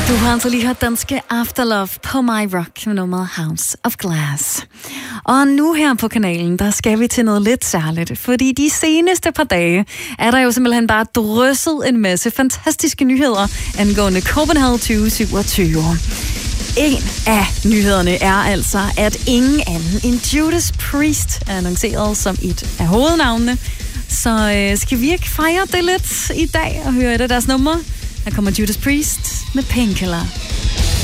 Du har altså lige hørt danske Afterlove på My Rock med nummeret House of Glass. Og nu her på kanalen, der skal vi til noget lidt særligt, fordi de seneste par dage er der jo simpelthen bare drysset en masse fantastiske nyheder angående Copenhagen 2027. En af nyhederne er altså, at ingen anden end Judas Priest er annonceret som et af hovednavnene. Så skal vi ikke fejre det lidt i dag og høre et af deres numre? Her kommer Judas Priest med Painkiller.